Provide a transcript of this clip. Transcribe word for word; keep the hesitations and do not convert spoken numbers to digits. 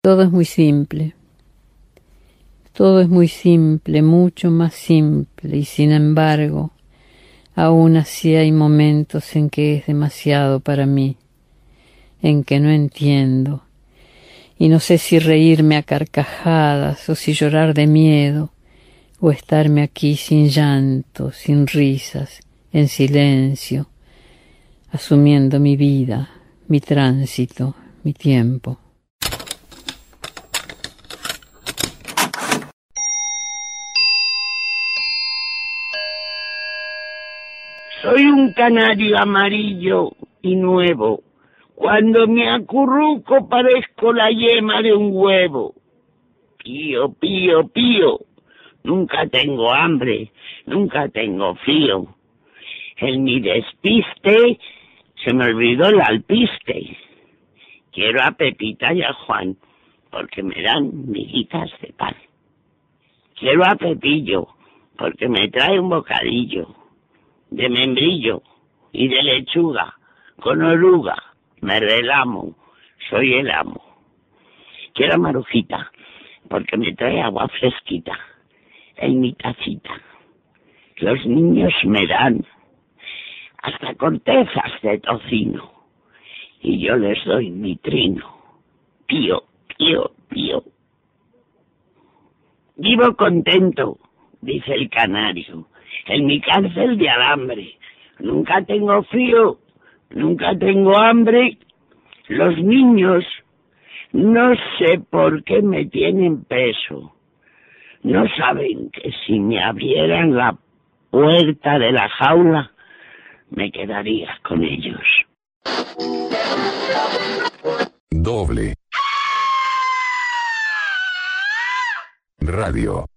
Todo es muy simple. Todo es muy simple, mucho más simple, y sin embargo, aún así hay momentos en que es demasiado para mí, en que no entiendo, y no sé si reírme a carcajadas o si llorar de miedo, o estarme aquí sin llanto, sin risas, en silencio, asumiendo mi vida, mi tránsito, mi tiempo. Soy un canario amarillo y nuevo. Cuando me acurruco parezco la yema de un huevo. Pío, pío, pío. Nunca tengo hambre, nunca tengo frío. En mi despiste se me olvidó el alpiste. Quiero a Pepita y a Juan porque me dan miguitas de pan. Quiero a Pepillo porque me trae un bocadillo de membrillo y de lechuga, con oruga, me relamo, soy el amo. Quiero a Marujita, porque me trae agua fresquita, en mi tacita. Los niños me dan hasta cortezas de tocino, y yo les doy mi trino, pío, pío, pío. Vivo contento, dice el canario, en mi cárcel de alambre. Nunca tengo frío, nunca tengo hambre. Los niños no sé por qué me tienen preso. No saben que si me abrieran la puerta de la jaula, me quedaría con ellos. Doble Radio.